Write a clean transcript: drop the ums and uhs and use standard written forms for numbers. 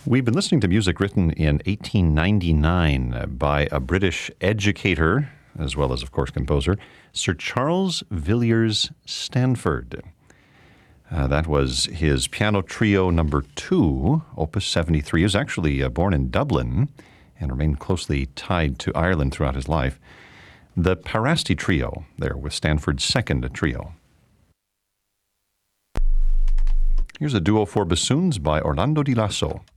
We've been listening to music written in 1899 by a British educator, as well as, of course, composer, Sir Charles Villiers Stanford. That was his piano trio number 2, Opus 73. He was actually born in Dublin and remained closely tied to Ireland throughout his life. The Parasti Trio, there with Stanford's second trio. Here's a duo for bassoons by Orlando Di Lasso.